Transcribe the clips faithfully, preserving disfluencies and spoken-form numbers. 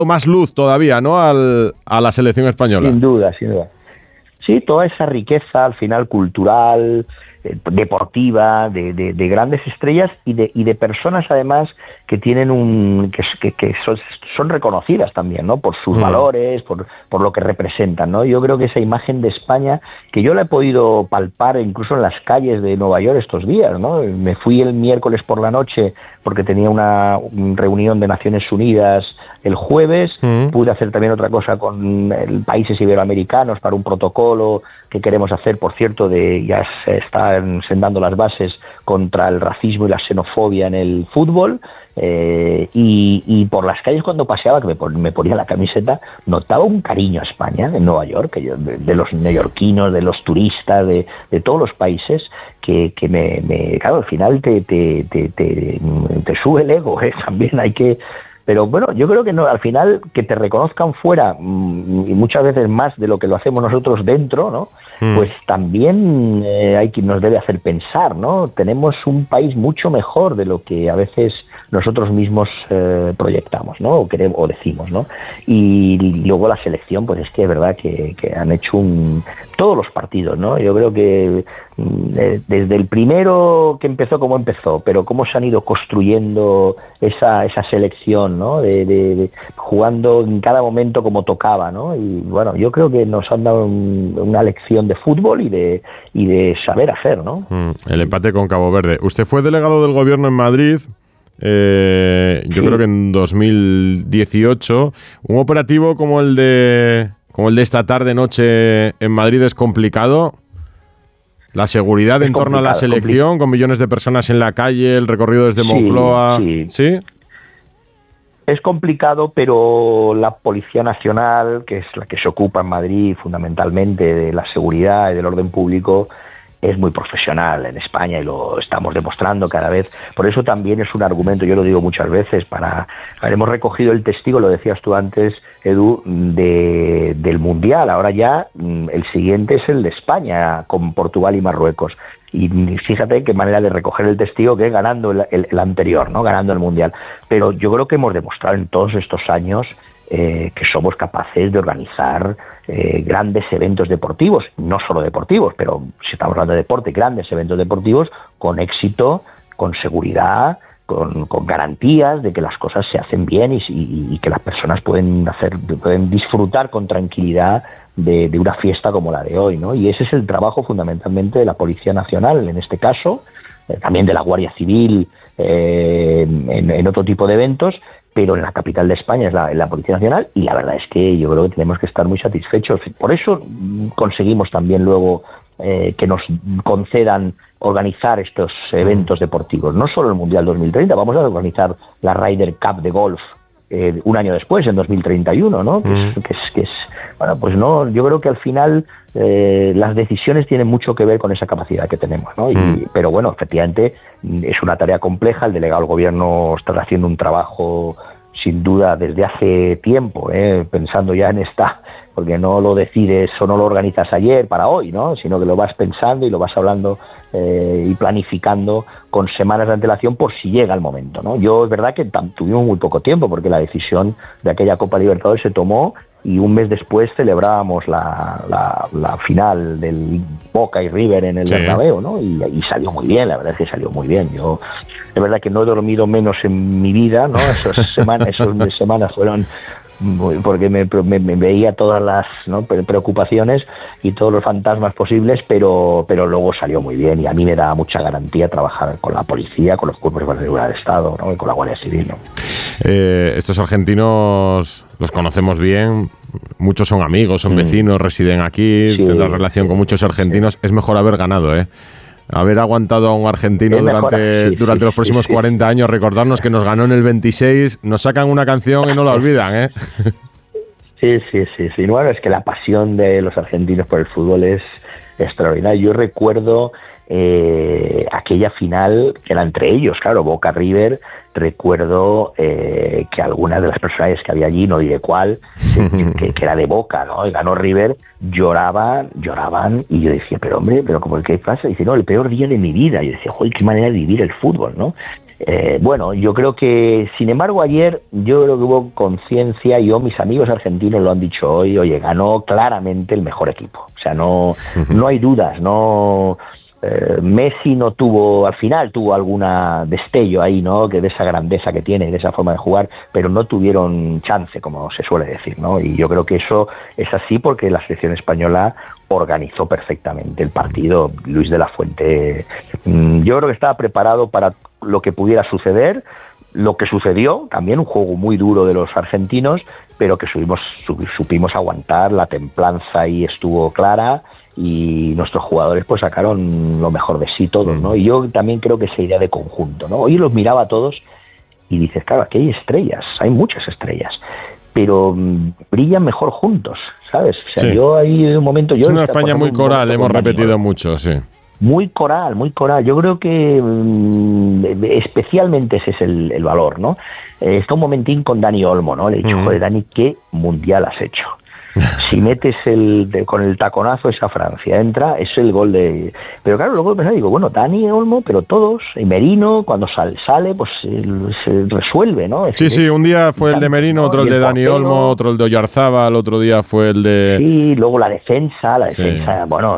más luz todavía, ¿no?, al, a la selección española. Sin duda, sin duda. Sí, toda esa riqueza al final cultural, eh, deportiva, de, de, de grandes estrellas y de, y de personas además que tienen un que, que, que son, son reconocidas también, ¿no?, por sus mm. valores, por, por lo que representan, ¿no? Yo creo que esa imagen de España, que yo la he podido palpar incluso en las calles de Nueva York estos días, ¿no? Me fui el miércoles por la noche porque tenía una, una reunión de Naciones Unidas el jueves, mm. pude hacer también otra cosa con el países iberoamericanos para un protocolo que queremos hacer, por cierto, de ya se están sentando las bases contra el racismo y la xenofobia en el fútbol, eh, y, y por las calles cuando paseaba, que me, pon, me ponía la camiseta, notaba un cariño a España, en Nueva York, que yo, de, de los neoyorquinos, de los turistas, de, de todos los países, que, que me, me, claro, al final te, te, te, te, te sube el ego, ¿eh? También hay que... Pero bueno, yo creo que no, al final que te reconozcan fuera, mmm, y muchas veces más de lo que lo hacemos nosotros dentro, ¿no? Mm. Pues también eh, hay quien nos debe hacer pensar, ¿no? Tenemos un país mucho mejor de lo que a veces nosotros mismos eh, proyectamos, ¿no? O queremos, o decimos, ¿no? Y luego la selección, pues es que es verdad que, que han hecho un todos los partidos, ¿no? Yo creo que eh, desde el primero que empezó como empezó, pero cómo se han ido construyendo esa esa selección, ¿no? De, de, de jugando en cada momento como tocaba, ¿no? Y bueno, yo creo que nos han dado un, una lección de fútbol y de y de saber hacer, ¿no? Mm, el empate con Cabo Verde. Usted fue delegado del gobierno en Madrid. Eh, yo sí. creo que en dos mil dieciocho un operativo como el de como el de esta tarde noche en Madrid es complicado. La seguridad es en torno a la selección, con millones de personas en la calle, el recorrido desde Moncloa, sí, sí. ¿Sí? Es complicado, pero la Policía Nacional, que es la que se ocupa en Madrid fundamentalmente de la seguridad y del orden público, es muy profesional en España y lo estamos demostrando cada vez. Por eso también es un argumento, yo lo digo muchas veces, para hemos recogido el testigo, lo decías tú antes, Edu, de, del Mundial. Ahora ya el siguiente es el de España, con Portugal y Marruecos. Y fíjate qué manera de recoger el testigo, que es ganando el, el, el anterior, ¿no? Ganando el Mundial. Pero yo creo que hemos demostrado en todos estos años Eh, que somos capaces de organizar eh, grandes eventos deportivos, no solo deportivos, pero si estamos hablando de deporte, grandes eventos deportivos con éxito, con seguridad, con, con garantías de que las cosas se hacen bien y, y, y que las personas pueden hacer, pueden disfrutar con tranquilidad de, de una fiesta como la de hoy, ¿no? Y ese es el trabajo fundamentalmente de la Policía Nacional, en este caso, eh, también de la Guardia Civil, eh, en, en otro tipo de eventos, pero en la capital de España es la, la Policía Nacional, y la verdad es que yo creo que tenemos que estar muy satisfechos. Por eso conseguimos también luego eh, que nos concedan organizar estos eventos deportivos, no solo el Mundial dos mil treinta, vamos a organizar la Ryder Cup de golf eh, un año después, en dos mil treinta y uno, ¿no? Que es, que es, que es, bueno, pues no, yo creo que al final eh, las decisiones tienen mucho que ver con esa capacidad que tenemos, ¿no? Y, mm. Pero bueno, efectivamente es una tarea compleja. El delegado del gobierno está haciendo un trabajo sin duda desde hace tiempo, ¿eh? Pensando ya en esta, porque no lo decides o no lo organizas ayer para hoy, ¿no? Sino que lo vas pensando y lo vas hablando eh, y planificando con semanas de antelación por si llega el momento, ¿no? Yo es verdad que tuvimos muy poco tiempo porque la decisión de aquella Copa Libertadores se tomó y un mes después celebrábamos la, la, la final del Boca y River en el sí. Bernabéu, ¿no? Y, y salió muy bien, la verdad es que salió muy bien. Yo, es verdad que no he dormido menos en mi vida, ¿no? Esas semanas, esas semanas fueron porque me, me, me veía todas las, ¿no?, preocupaciones y todos los fantasmas posibles, pero pero luego salió muy bien y a mí me da mucha garantía trabajar con la policía, con los cuerpos de seguridad del Estado, ¿no?, y con la Guardia Civil, ¿no? Eh, estos argentinos los conocemos bien, muchos son amigos, son mm. vecinos, residen aquí, sí, tendrán relación sí, con muchos argentinos. Sí. Es mejor haber ganado, ¿eh? Haber aguantado a un argentino durante, sí, durante sí, los próximos sí, cuarenta sí. años, recordarnos que nos ganó en el veintiséis, nos sacan una canción y no la olvidan, ¿eh? Sí, sí, sí, sí. Bueno, es que la pasión de los argentinos por el fútbol es extraordinaria. Yo recuerdo eh, aquella final que era entre ellos, claro, Boca River. Recuerdo eh, que algunas de las personajes que había allí, no diré cuál, que, que era de Boca, ¿no? Y ganó River, lloraban, lloraban, y yo decía, pero hombre, pero como ¿qué pasa? Y dice, no, el peor día de mi vida. Y yo decía, joder, qué manera de vivir el fútbol, ¿no? Eh, bueno, yo creo que, sin embargo, ayer yo creo que hubo conciencia, y yo, mis amigos argentinos lo han dicho hoy, oye, ganó claramente el mejor equipo. O sea, no, uh-huh. no hay dudas, no... Eh, Messi no tuvo, al final tuvo alguna destello ahí, ¿no? Que de esa grandeza que tiene, de esa forma de jugar, pero no tuvieron chance, como se suele decir, ¿no? Y yo creo que eso es así porque la selección española organizó perfectamente el partido. Luis de la Fuente, mmm, yo creo que estaba preparado para lo que pudiera suceder, lo que sucedió, también un juego muy duro de los argentinos, pero que subimos, supimos aguantar, la templanza ahí estuvo clara, y nuestros jugadores pues sacaron lo mejor de sí todos, ¿no? Y yo también creo que esa idea de conjunto, ¿no? Hoy los miraba a todos y dices, claro, aquí hay estrellas, hay muchas estrellas, pero mmm, brillan mejor juntos, ¿sabes? O sea, sí. yo ahí de un momento... Yo es una España muy coral, hemos repetido mucho, sí. Muy coral, muy coral. Yo creo que mmm, especialmente ese es el, el valor, ¿no? Eh, está un momentín con Dani Olmo, ¿no? Le he dicho, mm. joder, Dani, ¿qué mundial has hecho? Si metes el de, con el taconazo esa Francia, entra, es el gol de... Pero claro, luego pensaba, digo, bueno, Dani Olmo, pero todos, y Merino, cuando sale, sale pues se resuelve, ¿no? Es sí, decir, sí, un día fue el de Merino, otro el de Dani Olmo, otro el de Oyarzábal, otro día fue el de... Sí, luego la defensa, la defensa, sí. bueno,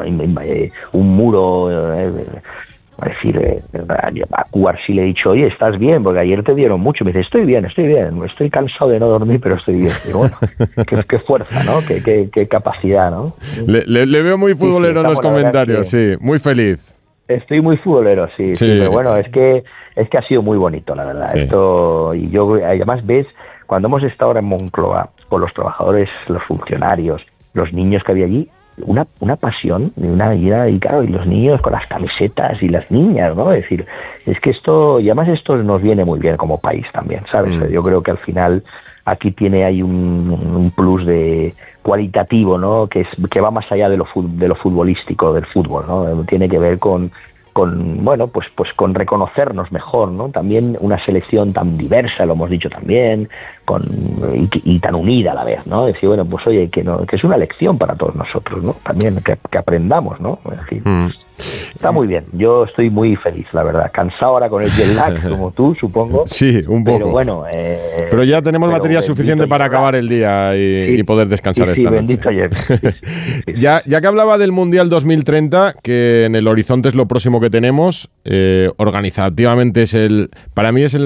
un muro... Eh, Es decir, eh, a Cubar sí le he dicho, oye, ¿estás bien? Porque ayer te dieron mucho. Me dice, estoy bien, estoy bien. Estoy cansado de no dormir, pero estoy bien. Y bueno, qué, qué fuerza, ¿no? Qué, qué, qué capacidad, ¿no? Le, le, le veo muy futbolero sí, sí, en los comentarios, sí. Muy feliz. Estoy muy futbolero, sí, sí. sí pero bueno, es que, es que ha sido muy bonito, la verdad. Sí. Esto, y yo, además, ves, cuando hemos estado ahora en Moncloa, con los trabajadores, los funcionarios, los niños que había allí, una una pasión una ira, y claro, y los niños con las camisetas y las niñas, ¿no? Es decir, es que esto, y además esto nos viene muy bien como país también, ¿sabes? Mm. Yo creo que al final aquí tiene hay un, un plus de cualitativo, ¿no? Que es que va más allá de lo de lo futbolístico del fútbol, ¿no? Tiene que ver con con bueno pues pues con reconocernos mejor, ¿no? También una selección tan diversa, lo hemos dicho también, con y, y tan unida a la vez, ¿no? Decir, bueno, pues oye, que no, que es una lección para todos nosotros, ¿no? También que, que aprendamos, ¿no? Es decir, mm. está muy bien. Yo estoy muy feliz, la verdad. Cansado ahora con el jet lag, como tú, supongo. Sí, un poco. Pero bueno, eh, pero ya tenemos pero batería suficiente para acabar el día y, sí, y poder descansar sí, esta sí, noche. Bendito ayer. Sí, sí, sí. ya, ya que hablaba del Mundial dos mil treinta, que en el horizonte es lo próximo que tenemos, eh, organizativamente es el, para mí es el,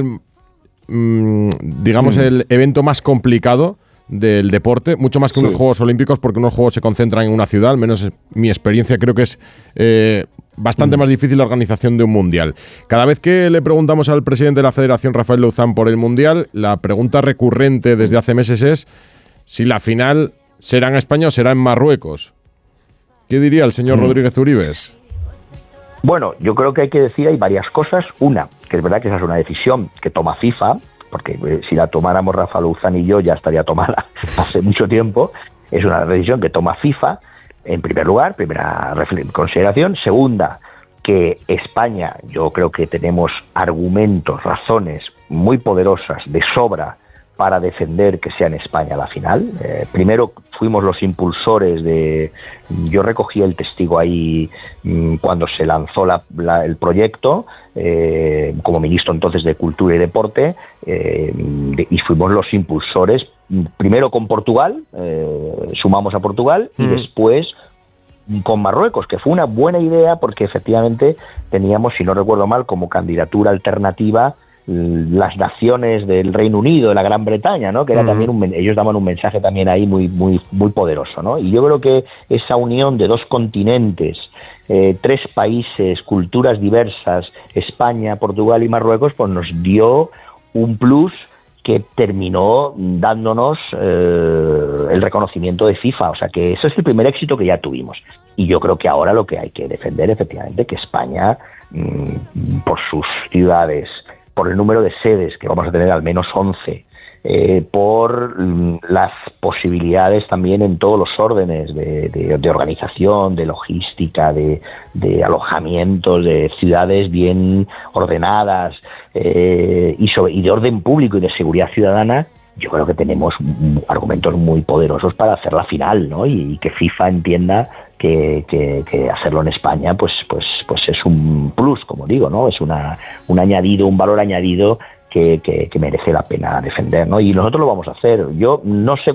mmm, digamos, mm. el evento más complicado del deporte, mucho más que unos sí. Juegos Olímpicos, porque unos Juegos se concentran en una ciudad, al menos mi experiencia creo que es eh, bastante mm. más difícil la organización de un Mundial. Cada vez que le preguntamos al presidente de la Federación, Rafael Louzán, por el Mundial, la pregunta recurrente desde hace meses es si la final será en España o será en Marruecos. ¿Qué diría el señor mm. Rodríguez Uribes? Bueno, yo creo que hay que decir, hay varias cosas. Una, que es verdad que esa es una decisión que toma FIFA, porque eh, si la tomáramos Rafa Louzán y yo ya estaría tomada hace mucho tiempo. Es una decisión que toma FIFA, en primer lugar, primera consideración. Segunda, que España, yo creo que tenemos argumentos, razones muy poderosas de sobra para defender que sea en España la final. Eh, primero fuimos los impulsores de... Yo recogí el testigo ahí mmm, cuando se lanzó la, la, el proyecto, eh, como ministro entonces de Cultura y Deporte, eh, de, y fuimos los impulsores, primero con Portugal, eh, sumamos a Portugal, mm. y después con Marruecos, que fue una buena idea porque efectivamente teníamos, si no recuerdo mal, como candidatura alternativa las naciones del Reino Unido, de la Gran Bretaña, ¿no? Que era uh-huh. también un, ellos daban un mensaje también ahí muy muy muy poderoso, ¿no? Y yo creo que esa unión de dos continentes, eh, tres países, culturas diversas, España, Portugal y Marruecos, pues nos dio un plus que terminó dándonos eh, el reconocimiento de FIFA. O sea que ese es el primer éxito que ya tuvimos. Y yo creo que ahora lo que hay que defender, efectivamente, que España, mmm, por sus ciudades, por el número de sedes, que vamos a tener al menos once, eh, por mm, las posibilidades también en todos los órdenes de, de, de organización, de logística, de, de alojamientos, de ciudades bien ordenadas, eh, y, sobre, y de orden público y de seguridad ciudadana. Yo creo que tenemos argumentos muy poderosos para hacer la final, ¿no? Y, y que FIFA entienda que, que, que hacerlo en España pues pues pues es un plus, como digo, ¿no? Es una un añadido, un valor añadido que, que, que merece la pena defender, ¿no? Y nosotros lo vamos a hacer. Yo no sé